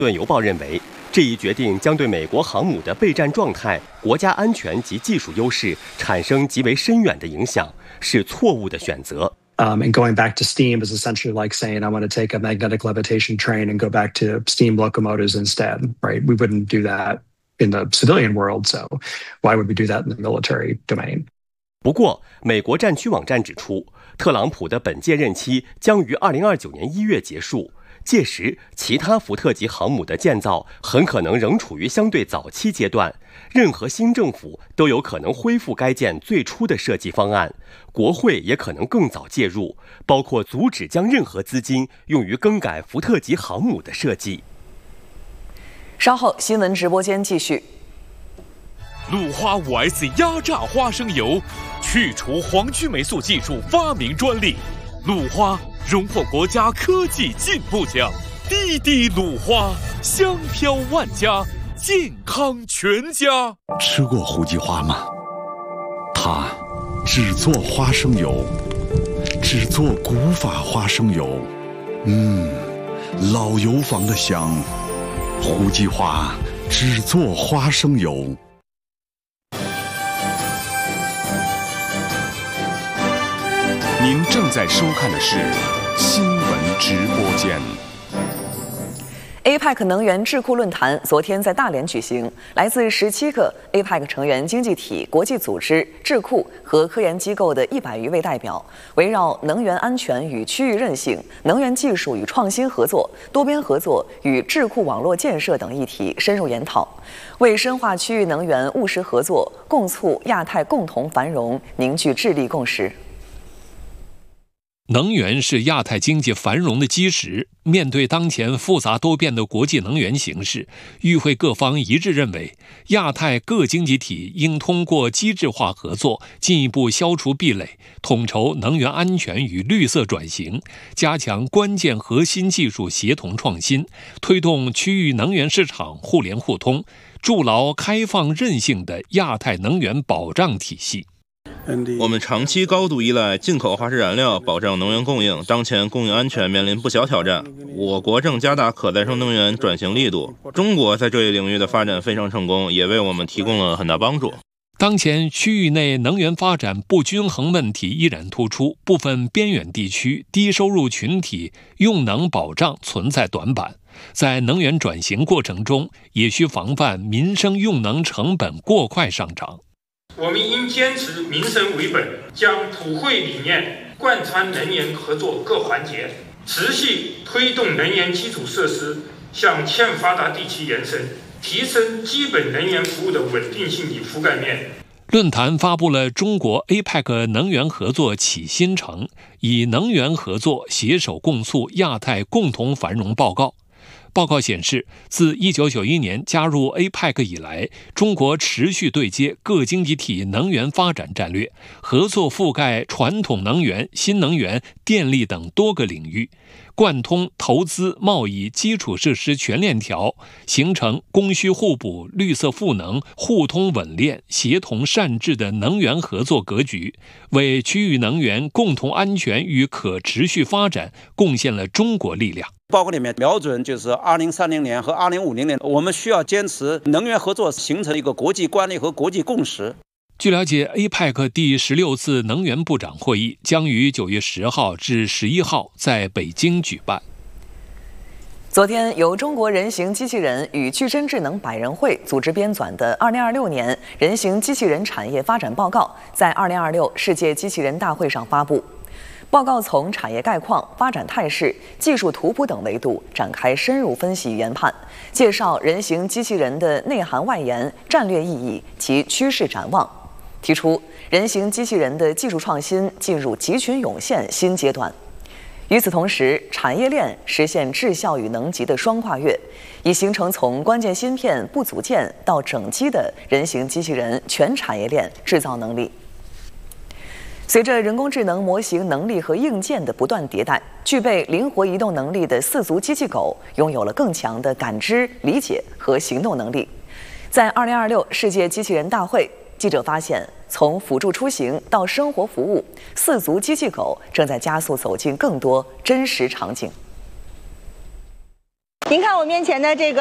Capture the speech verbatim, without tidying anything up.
顿邮报认为，这一决定将对美国航母的备战状态、国家安全及技术优势产生极为深远的影响，是错误的选择。 Um, and going back to steam is essentially like saying, I want to take a magnetic levitation train and go back to steam locomotives instead, right? We wouldn't do that in the civilian world, so why would we do that in the military domain? 不过，美国战区网站指出，特朗普的本届任期将于二零二九年一月结束，届时其他福特级航母的建造很可能仍处于相对早期阶段，任何新政府都有可能恢复该舰最初的设计方案，国会也可能更早介入，包括阻止将任何资金用于更改福特级航母的设计。 稍后新闻直播间继续。 鲁花 五 S 压榨花生油，去除黄曲霉素技术发明专利，鲁花荣获国家科技进步奖。滴滴鲁花，香飘万家，健康全家。 吃过胡姬花吗？它只做花生油，只做古法花生油。嗯，老油坊的香。胡姬花只做花生油。 您正在收看的是新闻直播间。 A P E C 能源智库论坛昨天在大连举行，来自十七个 A P E C 成员经济体、国际组织、智库和科研机构的一百余位代表，围绕能源安全与区域韧性、能源技术与创新合作、多边合作与智库网络建设等议题深入研讨，为深化区域能源务实合作、共促亚太共同繁荣凝聚智力共识。 能源是亚太经济繁荣的基石。面对当前复杂多变的国际能源形势，与会各方一致认为，亚太各经济体应通过机制化合作，进一步消除壁垒，统筹能源安全与绿色转型，加强关键核心技术协同创新，推动区域能源市场互联互通，筑牢开放韧性的亚太能源保障体系。 我们长期高度依赖进口化石燃料保障能源供应，当前供应安全面临不小挑战。我国正加大可再生能源转型力度，中国在这一领域的发展非常成功，也为我们提供了很大帮助。 当前区域内能源发展不均衡问题依然突出，部分边远地区低收入群体用能保障存在短板，在能源转型过程中，也需防范民生用能成本过快上涨。 我们应坚持民生为本，将普惠理念贯穿能源合作各环节，持续推动能源基础设施向欠发达地区延伸，提升基本能源服务的稳定性与覆盖面。 论坛发布了中国 A P E C 能源合作启新城，以能源合作携手共促亚太共同繁荣报告。报告显示，自一九九一年加入 A P E C 以来，中国持续对接各经济体能源发展战略，合作覆盖传统能源、新能源、电力等多个领域，贯通投资、贸易、基础设施全链条，形成供需互补、绿色赋能、互通稳链、协同善治的能源合作格局，为区域能源共同安全与可持续发展贡献了中国力量。 报告里面瞄准就是二零三零年和二零五零年，我们需要坚持能源合作形成一个国际惯例和国际共识。 据了解 ，A P E C 第十六次能源部长会议将于九月十号至十一号在北京举办。 昨天，由中国人形机器人与具真智能百人会组织编纂的《二零二六年人形机器人产业发展报告》在二零二六世界机器人大会上发布。报告从产业概况、发展态势、技术图谱等维度展开深入分析与研判，介绍人形机器人的内涵外延、战略意义及趋势展望，提出人形机器人的技术创新进入集群涌现新阶段。与此同时，产业链实现质效与能级的双跨越，已形成从关键芯片、部组件到整机的人形机器人全产业链制造能力。随着人工智能模型能力和硬件的不断迭代，具备灵活移动能力的四足机器狗拥有了更强的感知、理解和行动能力。在二零二六世界机器人大会，记者发现，从辅助出行到生活服务，四足机器狗正在加速走进更多真实场景。 您看我面前的这个。